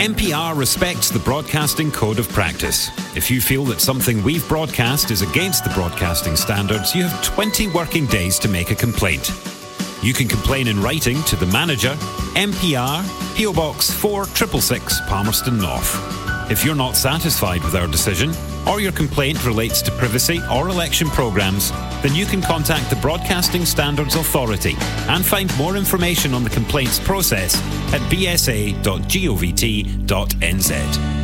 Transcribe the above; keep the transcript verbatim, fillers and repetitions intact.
M P R respects the Broadcasting Code of Practice. If you feel that something we've broadcast is against the broadcasting standards, you have twenty working days to make a complaint. You can complain in writing to the manager, M P R, P O Box four six six six, Palmerston North. If you're not satisfied with our decision, or your complaint relates to privacy or election programmes, then you can contact the Broadcasting Standards Authority and find more information on the complaints process at b s a dot govt dot n z.